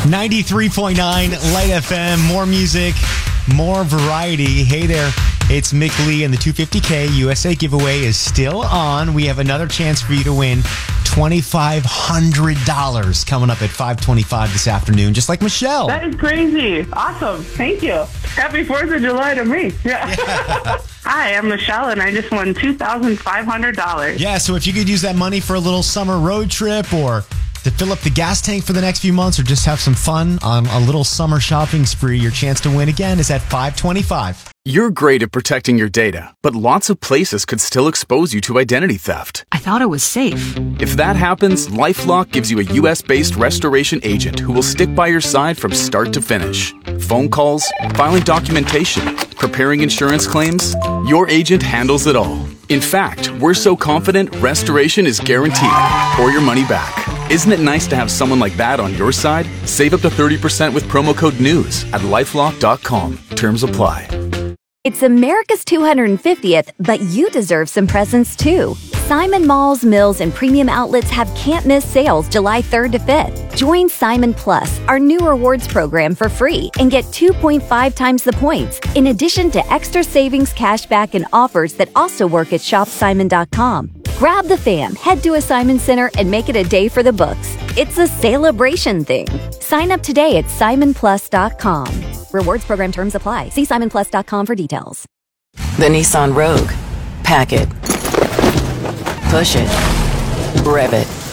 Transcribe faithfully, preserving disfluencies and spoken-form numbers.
ninety-three point nine Light F M. More music, more variety. Hey there, it's Mick Lee, and the two fifty K U S A giveaway is still on. We have another chance for you to win twenty-five hundred dollars coming up at five twenty-five this afternoon, just like Michelle. That is crazy. Awesome. Thank you. Happy fourth of July to me. Yeah. yeah. Hi, I'm Michelle, and I just won two thousand five hundred dollars. Yeah, so if you could use that money for a little summer road trip or to fill up the gas tank for the next few months or just have some fun on a little summer shopping spree, your chance to win again is at five twenty-five. You're great at protecting your data, but lots of places could still expose you to identity theft. I thought it was safe. If that happens, LifeLock gives you a U S-based restoration agent who will stick by your side from start to finish. Phone calls, filing documentation, preparing insurance claims, your agent handles it all. In fact, we're so confident restoration is guaranteed or your money back. Isn't it nice to have someone like that on your side? Save up to thirty percent with promo code NEWS at lifelock dot com. Terms apply. It's America's two hundred fiftieth, but you deserve some presents too. Simon Malls, Mills, and Premium Outlets have can't-miss sales July third to fifth. Join Simon Plus, our new rewards program, for free and get two point five times the points, in addition to extra savings, cashback, and offers that also work at shop simon dot com. Grab the fam, head to a Simon Center, and make it a day for the books. It's a celebration thing. Sign up today at simon plus dot com. Rewards program terms apply. See simon plus dot com for details. The Nissan Rogue. Pack it. Push it. Rev it.